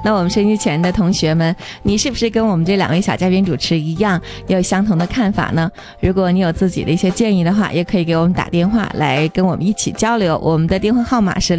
那我们收音机前的同学们，你是不是跟我们这2位小嘉宾主持一样，有相同的看法呢？如果你有自己的一些建议的话，也可以给我们打电话来跟我们一起交流。我们的电话号码是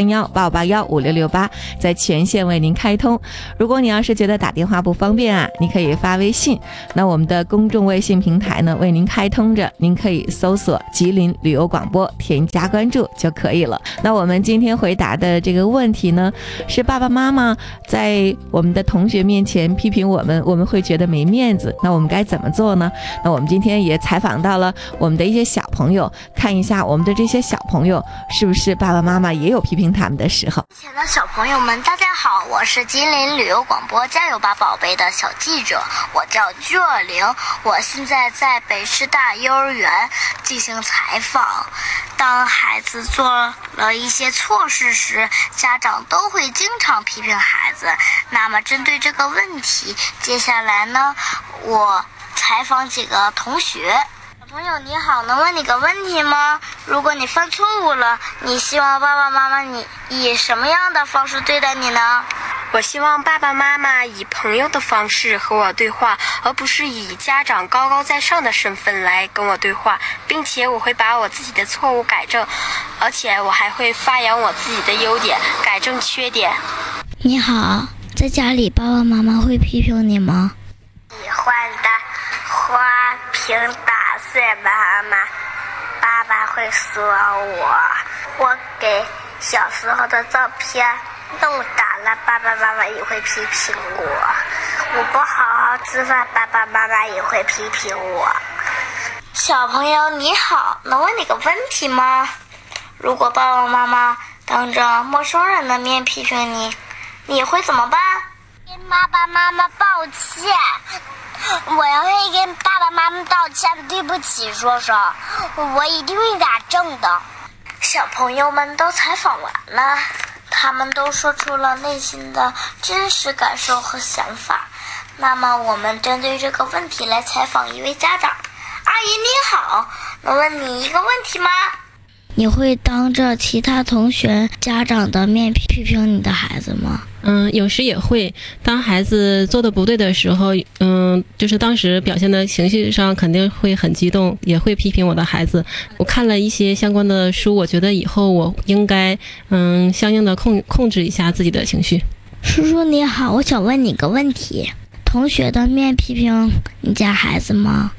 043185815668，在全线为您开通。如果你要是觉得打电话不方便啊，你可以发微信。那我们的公众微信平台呢为您开通着，您可以搜索吉林旅游广播，添加关注就可以了。那我们今天回答的这个问题呢，是爸爸妈妈在我们的同学面前批评我们，我们会觉得没面子，那我们该怎么做呢？那我们今天也采访到了我们的一些小朋友，看一下我们的这些小朋友是不是爸爸妈妈也有批评他们的时候。 亲爱的小朋友们，大家好，我是吉林旅游广播加油吧宝贝的小记者，我叫居尔玲，我现在在北师大幼儿园进行采访。当孩子做了一些错事时，家长都会经常批评孩子。那么针对这个问题，接下来呢，我采访几个同学。小朋友你好，能问你个问题吗？如果你犯错误了，你希望爸爸妈妈你以什么样的方式对待你呢？ 我希望爸爸妈妈以朋友的方式和我对话，而不是以家长高高在上的身份来跟我对话，并且我会把我自己的错误改正，而且我还会发扬我自己的优点，改正缺点。 你好，在家里爸爸妈妈会批评你吗？ 喜欢的花瓶打碎妈妈，爸爸会说我给小时候的照片弄打了，爸爸妈妈也会批评我不好好吃饭，爸爸妈妈也会批评我。小朋友你好，能问你个问题吗？如果爸爸妈妈当着陌生人的面批评你，你会怎么办？ 跟爸爸妈妈抱歉，我要会跟爸爸妈妈道歉，对不起说声，我一定会改正的。 小朋友们都采访完了，他们都说出了内心的真实感受和想法。那么我们针对这个问题来采访一位家长。阿姨你好，能问你一个问题吗？ 你会当着其他同学家长的面批评你的孩子吗？ 有时也会。当孩子做的不对的时候，就是当时表现的情绪上肯定会很激动，也会批评我的孩子。我看了一些相关的书，我觉得以后我应该相应的控制一下自己的情绪。 叔叔你好，我想问你个问题，同学的面批评你家孩子吗？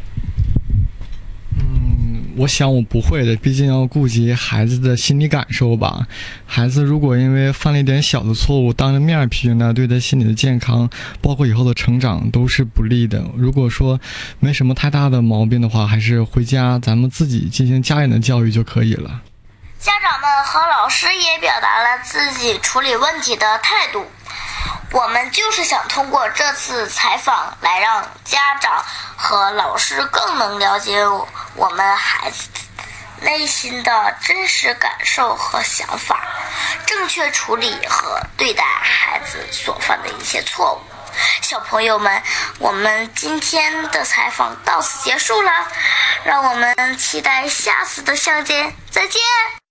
我想我不会的，毕竟要顾及孩子的心理感受吧。孩子如果因为犯了一点小的错误，当着面批评他，对他心理的健康，包括以后的成长都是不利的。如果说没什么太大的毛病的话，还是回家咱们自己进行家人的教育就可以了。 家长们和老师也表达了自己处理问题的态度。我们就是想通过这次采访来让家长和老师更能了解我们孩子内心的真实感受和想法，正确处理和对待孩子所犯的一些错误。小朋友们，我们今天的采访到此结束了，让我们期待下次的相见，再见。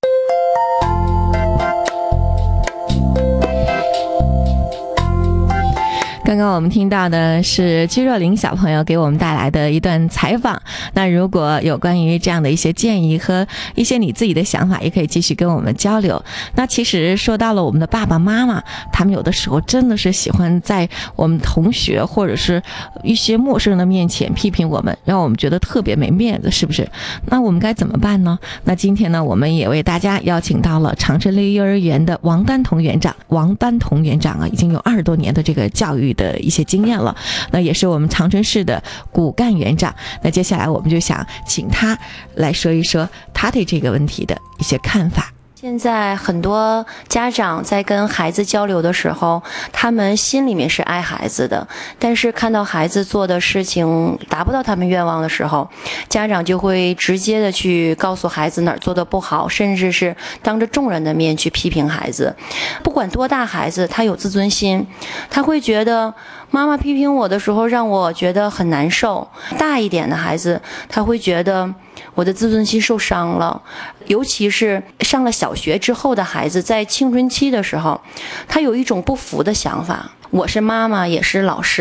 刚刚我们听到的是居若玲小朋友给我们带来的一段采访。那如果有关于这样的一些建议和一些你自己的想法，也可以继续跟我们交流。那其实说到了我们的爸爸妈妈，他们有的时候真的是喜欢在我们同学或者是一些陌生人的面前批评我们，让我们觉得特别没面子，是不是？那我们该怎么办呢？那今天呢，我们也为大家邀请到了长春类幼儿园的王丹彤园长。王丹彤园长啊，已经有20多年的这个教育的一些经验了，那也是我们长春市的骨干园长。那接下来我们就想请他来说一说他对这个问题的一些看法。 现在很多家长在跟孩子交流的时候，他们心里面是爱孩子的，但是看到孩子做的事情达不到他们愿望的时候，家长就会直接的去告诉孩子哪儿做的不好，甚至是当着众人的面去批评孩子。不管多大孩子，他有自尊心，他会觉得妈妈批评我的时候让我觉得很难受。大一点的孩子，他会觉得我的自尊心受伤了。尤其是上了小学之后的孩子，在青春期的时候，他有一种不服的想法， 我是妈妈，也是老师。